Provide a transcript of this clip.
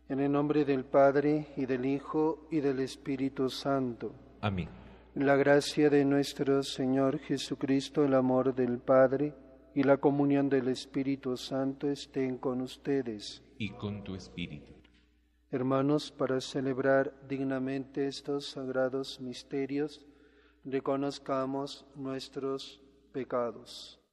En el nombre del Padre, y del Hijo, y del Espíritu Santo. Amén. La gracia de nuestro Señor Jesucristo, el amor del Padre, y la comunión del Espíritu Santo estén con ustedes. Y con tu espíritu. Hermanos, para celebrar dignamente estos sagrados misterios, reconozcamos nuestros pecados.